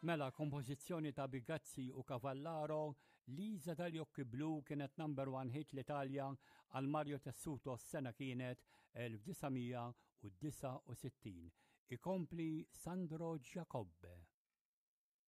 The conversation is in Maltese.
Mela, kompożizzjoni ta' Bigazzi u Cavallaro, Liza tal-Jokki Blu kienet number one hit l-Italja għal Mario Tessuto s-sena kienet 1969. Ikompli Sandro Giacobbe.